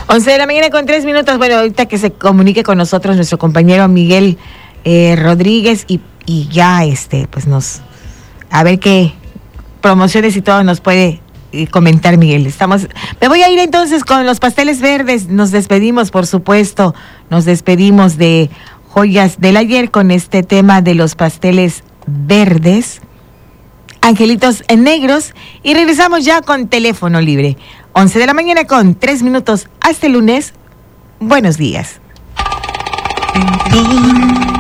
11 de la mañana con 3 minutos. Bueno, ahorita que se comunique con nosotros nuestro compañero Miguel Rodríguez y ya pues a ver qué promociones y todo nos puede comentar Miguel. Me voy a ir entonces con los pasteles verdes. Nos despedimos, por supuesto. Nos despedimos de Joyas del Ayer con este tema de los pasteles verdes, angelitos negros, y regresamos ya con teléfono libre. 11 de la mañana con 3 minutos. Hasta el lunes. Buenos días.